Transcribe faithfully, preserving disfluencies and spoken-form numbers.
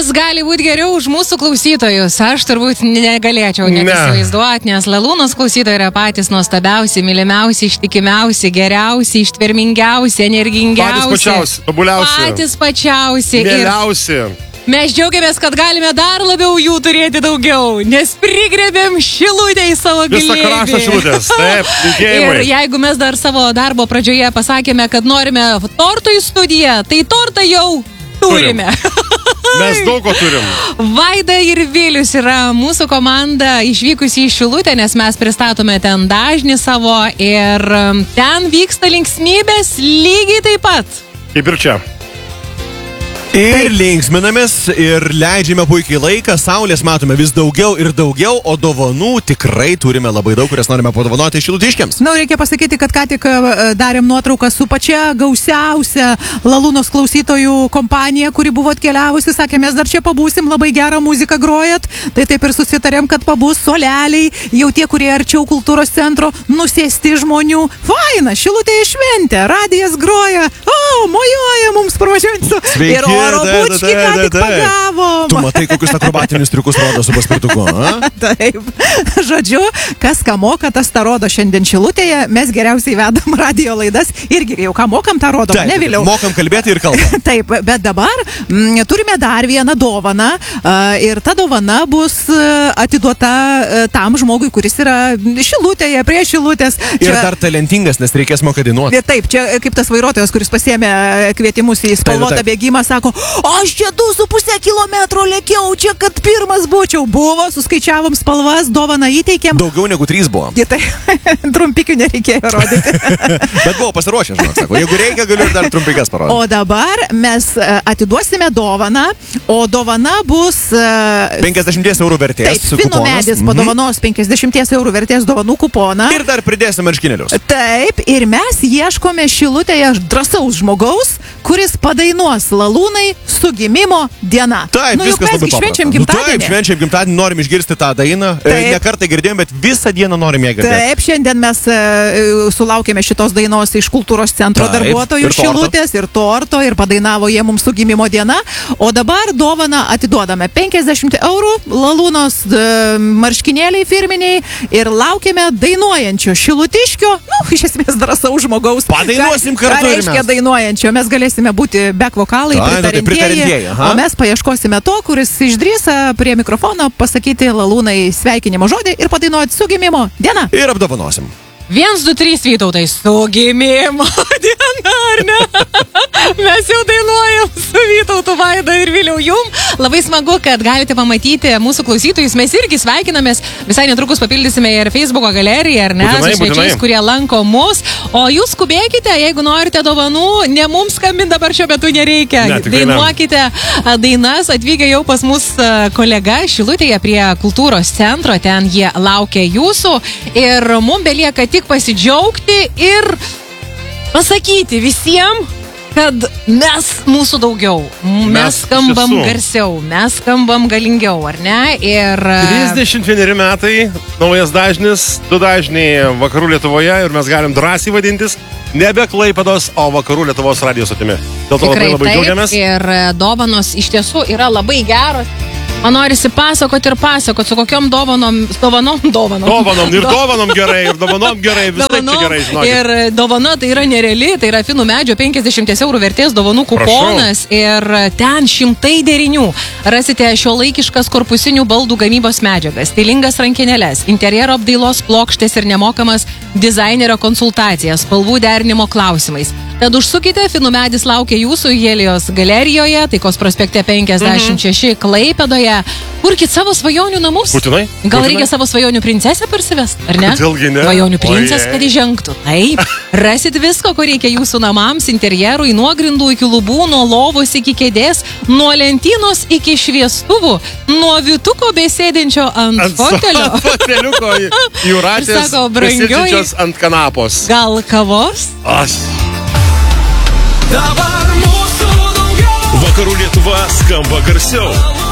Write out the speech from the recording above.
Kas gali būti geriau už mūsų klausytojus? Aš turbūt negalėčiau net Ne. įsivaizduoti, nes Lalūnos klausytojai yra patys nuostabiausi, mylimiausi, ištikimiausi, geriausi, ištvermingiausi, energingiausi. Patys pačiausi, tobuliausi. Patys pačiausi. Ir Mieliausi. mes džiaugiamės, kad galime dar labiau jų turėti daugiau, nes prigrebėm Šilutę į savo Visą glėbį. kraštą Šilutės. Taip, linkėjimai. Ir jeigu mes dar savo darbo pradžioje pasakėme, kad norime tortų į studiją, tai tortą jau turime. Mes daug ko turim. Vaida ir Vilius yra mūsų komanda išvykusi į Šilutę, nes mes pristatome ten dažnį savo ir ten vyksta linksmybės lygiai taip pat. Kaip ir čia. Ir linksminamės, ir leidžiame puikiai laiką, saulės matome vis daugiau ir daugiau, o dovanų tikrai turime labai daug, kurias norime padovanoti šilutiškiams. Na, reikia pasakyti, kad ką tik e, darėm nuotrauką su pačia gausiausia Lalūnos klausytojų kompanija, kuri buvo atkeliavusi, sakė, mes dar čia pabūsim, labai gerą muziką grojat, tai taip ir susitarėm, kad pabus soleliai, jau tie, kurie arčiau kultūros centro, nusėsti žmonių. Faina, Šilutėje šventė, radijas groja, o, mojuoja mums pravažiuojant su... Sveiki. Ir oro bučkį ką tik pagavom. Tu matai, kokius akrobatinius triukus rodo su paspirtuku, a? Taip. Žodžiu, kas ką moka, tas tą rodo šiandien Šilutėje. Mes geriausiai vedam radio laidas. Irgi jau ką mokam, tą rodom, Taip, ne vėliau. mokam kalbėti ir kalbam. Taip, bet dabar m, turime dar vieną dovaną a, ir ta dovana bus a, atiduota a, tam žmogui, kuris yra Šilutėje, prie Šilutės. Ir dar talentingas, nes reikės moka dainuoti. Taip, čia kaip tas vairuotojas, kuris pasėmė kvietimus į spalvotą Taip, taip. bėgimą, sako, aš čia du su pusę kilometro lėkiau, čia kad pirmas būčiau. Buvo, suskaičiavom spalvas, dovaną įteikėm. Daugiau negu trys buvo. Ja, tai trumpikių nereikėjo rodyti. Bet buvo pasiruošę, žinok, sako, jeigu reikia, galiu ir dar trumpikas parodyti. O dabar mes e, atiduosime dovaną, o dovana bus... e, penkiasdešimt eurų vertės. Taip, Finų kuponas. medis Mhm. padovanos penkiasdešimt eurų vertės dovanų kuponą. Ir dar pridėsim marškinėlius. Taip, ir mes ieškome Šilutėje drąsaus žmogaus, kuris padainuos Lalūnai su gimimo diena. Taip, nu, juk viskas mes labai gi švenčiam paprasta. Nu, taip, gimtadienį. švenčiam gimtadienį, norim išgirsti tą dainą. E, Taip. Ne kartą girdėjom, bet visą dieną norim ją girdėti. Taip, šiandien mes e, sulaukėme šitos dainos iš kultūros centro Taip, darbuotojų ir torto. Šilutės ir torto ir padainavo jie mums su gimimo diena. O dabar dovaną atiduodame penkiasdešimt eurų, Lalūnos e, marškinėliai firminiai ir laukiame dainuojančio šilutiškio, nu, iš esmės drąsaus žmogaus. Padainuosim Ką- kartu Ką ir reiškia mes. dainuojančio? Mes galėsime būti back vokalai, Ai, nu, tai pritarintieji, pritarintieji, aha. o mes paieškosime to, kuris išdrįsa prie mikrofono pasakyti Lalūnai sveikinimo žodį ir padainuoti su gimimo diena. Ir apdovanosim. Vienas, du, trys Vytautai su gimimo diena, ar ne? Mes jau dainuojam su Vytautu, Vaida ir Viliau jum. Labai smagu, kad galite pamatyti mūsų klausytojus. Mes irgi sveikinamės. Visai netrukus papildysime ir Facebooko galeriją, ar ne? Būtinai, Su svečiais, būtinai. kurie lanko mus. O jūs skubėkite, jeigu norite dovanų, ne mums skambinti dabar šiuo metu nereikia. Ne, tikrai ne. Dainuokite a, dainas. Atvykę jau pas mus a, kolega Šilutėje prie kultūros centro. Ten jie laukia jūsų. Ir mums belieka tik pasidžiaugti ir pasakyti visiems, kad mes mūsų daugiau, mes, Mes skambam iš tiesų. garsiau, mes skambam galingiau, ar ne? Ir trisdešimt vieneri metai, naujas dažnis, du dažniai vakarų Lietuvoje ir mes galim drąsiai vadintis nebe Klaipėdos, o vakarų Lietuvos radijos stotimi. Dėl to labai labai džiaugiamės. Ir e, dovanos iš tiesų yra labai geros. Man norisi pasakoti ir pasakoti, su kokiom dovanom, dovanom, dovanom. Dovanom ir dovanom gerai, ir dovanom gerai, vis taip čia gerai, žinokit. Ir dovana tai yra nereali, tai yra Finų medžio penkiasdešimt eurų vertės dovanų kuponas. Ir ten šimtai derinių. Rasite šiuolaikiškas korpusinių baldų gamybos medžiagas, stilingas rankinėles, interjero apdailos plokštės ir nemokamas dizainerio konsultacijas, spalvų derinimo klausimais. Tad užsukite, Finų medis laukia jūsų Helijos galerijoje, Taikos prospekte penkiasdešimt šeši Klaipėdoje. Kurkit savo svajonių namus. Būtinai. Gal Būtinai. reikia savo svajonių princesę parsivest, ar ne? Kodėlgi ne? Svajonių princas, Ojei. kad įžengtų. Taip. Rasit visko, ko reikia jūsų namams, interjerui, nuo grindų iki lubų, nuo lovos iki kėdės, nuo lentynos iki šviestuvų, nuo vytuko besėdinčio ant, Ant fotelio. foteliuko jūratės Sako, brangioji. besėdinčios ant kanapos. Gal kavos? Aš. Dabar mūsų daugiau. Vakarų Lietuva skamba garsiau.